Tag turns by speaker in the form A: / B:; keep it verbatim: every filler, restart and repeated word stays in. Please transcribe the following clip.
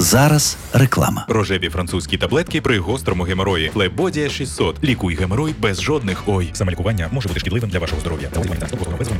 A: Зараз реклама.
B: Рожеві французькі таблетки при гострому геморої. Флебодія шістсот. Лікуй геморой без жодних ой.
C: Саме лікування може бути шкідливим для вашого здоров'я.